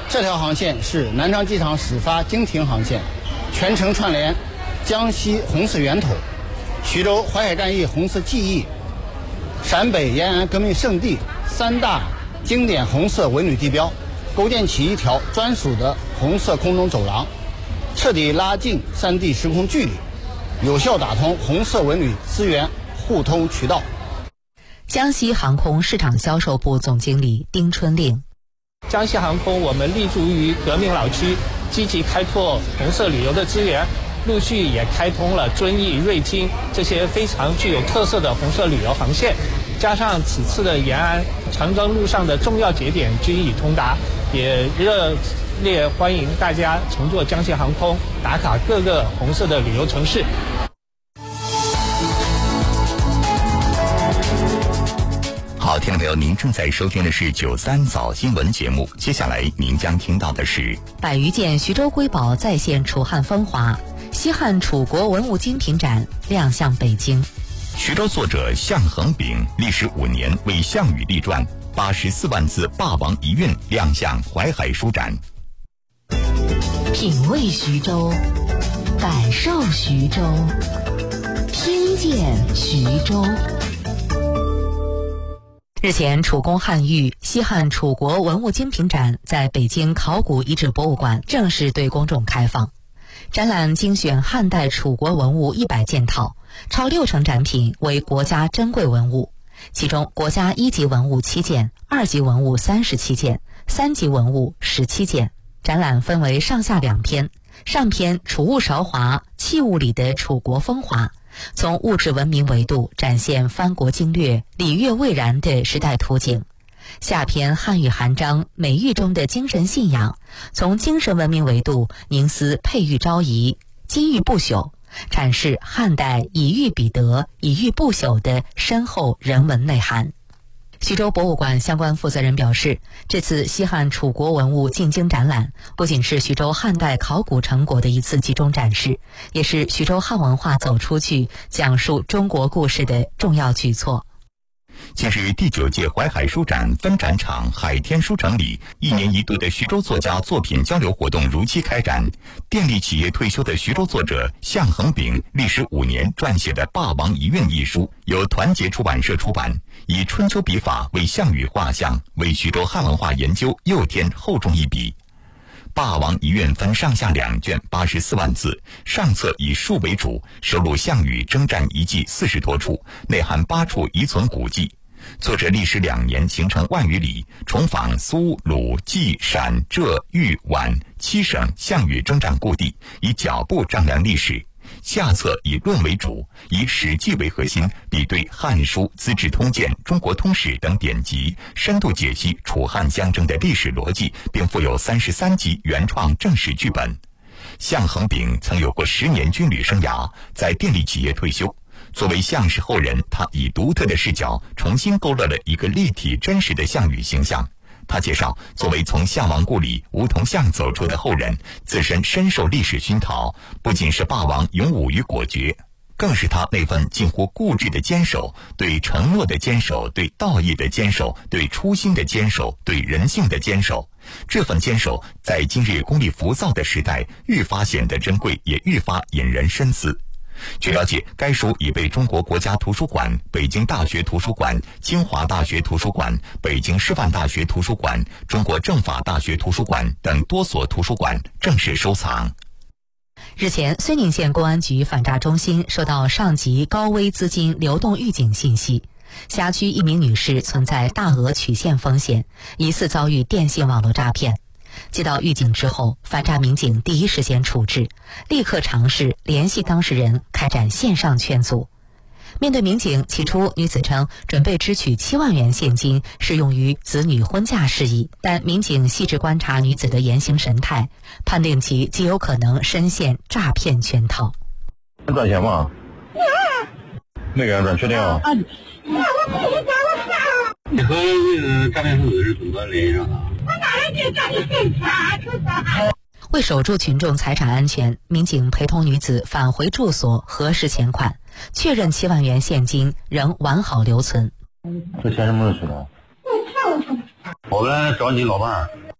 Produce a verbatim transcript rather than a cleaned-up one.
这条航线是南昌机场始发经停航线，全程串联江西红色源头、徐州淮海战役红色记忆、陕北延安革命圣地三大经典红色文旅地标，构建起一条专属的红色空中走廊，彻底拉近三地时空距离，有效打通红色文旅资源互通渠道。 江西航空市场销售部总经理丁春令： 江西航空我们立足于革命老区，积极开拓红色旅游的资源，陆续也开通了遵义、瑞金这些非常具有特色的红色旅游航线，加上此次的延安、长征路上的重要节点均已通达，也热烈欢迎大家乘坐江西航空打卡各个红色的旅游城市。 好，听众朋友，您正在收听的是九三早新闻节目，接下来您将听到的是百余件徐州瑰宝再现楚汉风华，西汉楚国文物精品展亮相北京。 徐州作者项恒炳历时五年为项羽立传，八十四万字霸王遗韵亮相淮海书展。 品味徐州，感受徐州，听见徐州。日前，楚宫汉玉西汉楚国文物精品展在北京考古遗址博物馆正式对公众开放。展览精选汉代楚国文物一百件套，超六成展品为国家珍贵文物，其中国家一级文物七件，二级文物三十七件，三级文物十七件。展览分为上下两篇，上篇楚物韶华，器物里的楚国风华，从物质文明维度展现藩国经略、礼乐蔚然的时代图景。下篇汉语含章，美育中的精神信仰，从精神文明维度凝思佩玉昭仪，金玉不朽，阐释汉代以玉比德、以玉不朽的深厚人文内涵。徐州博物馆相关负责人表示，这次西汉楚国文物进京展览不仅是徐州汉代考古成果的一次集中展示，也是徐州汉文化走出去讲述中国故事的重要举措。 近日，第九届淮海书展分展场海天书城里，一年一度的徐州作家作品交流活动如期开展。电力企业退休的徐州作者项恒炳历时五年撰写的《霸王遗韵》一书，由团结出版社出版，以春秋笔法为项羽画像，为徐州汉文化研究又添厚重一笔。霸王遗韵分上下两卷，八十四万字。上册以述为主，收录项羽征战遗迹四十多处，内含八处遗存古迹。作者历时两年，行程万余里，重访苏、鲁、冀、陕、浙、豫、皖七省项羽征战故地，以脚步丈量历史。下册以论为主，以《史记》为核心，比对《汉书》《资治通鉴》《中国通史》等典籍，深度解析楚汉相争的历史逻辑，并附有三十三集原创正史剧本。项恒炳曾有过十年军旅生涯，在电力企业退休。作为项氏后人，他以独特的视角重新勾勒了一个立体真实的项羽形象。他介绍，作为从项王故里梧桐巷走出的后人，自身深受历史熏陶，不仅是霸王勇武与果决，更是他那份近乎固执的坚守，对承诺的坚守，对道义的坚守，对初心的坚守，对人性的坚守。这份坚守在今日功利浮躁的时代愈发显得珍贵，也愈发引人深思。据了解，该书已被中国国家图书馆、北京大学图书馆、清华大学图书馆、北京师范大学图书馆、中国政法大学图书馆等多所图书馆正式收藏。 日前，睢宁县公安局反诈中心收到上级高危资金流动预警信息，辖区一名女士存在大额取现风险，疑似遭遇电信网络诈骗。接到预警之后，反诈民警第一时间处置，立刻尝试联系当事人开展线上劝阻。面对民警，起初女子称准备支取七万元现金，是用于子女婚嫁事宜，但民警细致观察女子的言行神态，判定其极有可能深陷诈骗圈套。 赚钱吗？没给人赚，确定啊？ 你和那个诈骗分子是怎么联系上的？ 我哪来这诈骗现场？出啥？ 为守住群众财产安全，民警陪同女子返回住所核实钱款，确认七万元现金仍完好留存。 这钱什么时候取的？ 我来找你老伴儿，